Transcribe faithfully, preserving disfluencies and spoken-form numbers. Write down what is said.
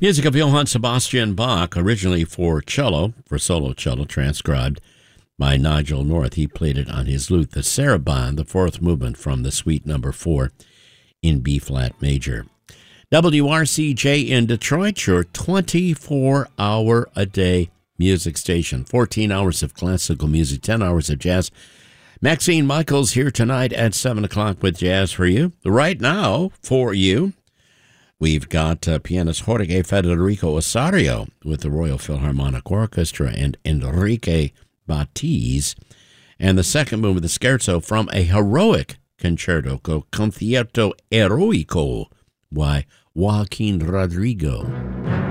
Music of Johann Sebastian Bach, originally for cello, for solo cello, transcribed by Nigel North. He played it on his lute. The Sarabande, the fourth movement from the Suite Number Four in B-flat major. W R C J in Detroit, your twenty-four hour a day music station. fourteen hours of classical music, ten hours of jazz. Maxine Michaels here tonight at seven o'clock with Jazz for You. Right now, for you, we've got uh, pianist Jorge Federico Osorio with the Royal Philharmonic Orchestra and Enrique Batiz. And the second movement, the scherzo from a heroic concerto called Concierto Eroico by Joaquin Rodrigo.